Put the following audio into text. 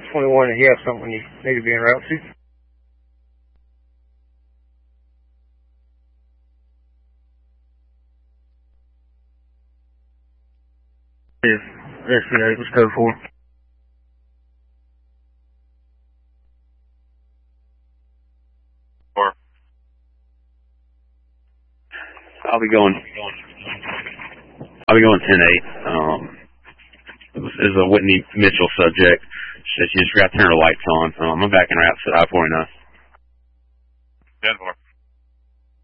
21 and you have something you need to be en route to. SC8, let's go for. I'll be going 10-8. This is a Whitney Mitchell subject. She just got to turn her lights on. I'm back in route to I-49. 10-4.